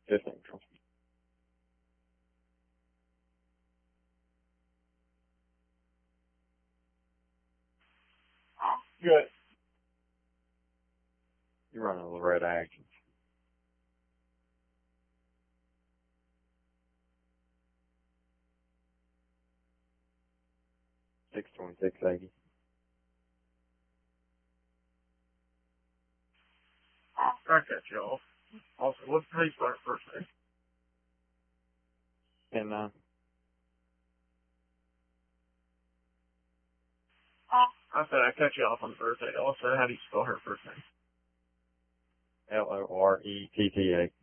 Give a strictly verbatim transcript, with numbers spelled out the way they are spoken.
Fifth neutral. Good. You're running a little red action. Six twenty six eighty. I cut you off. Also, what's the pace start first day? Ten nine. I said I cut you off on the first day. Also, how do you spell her first name? L O R E T T A.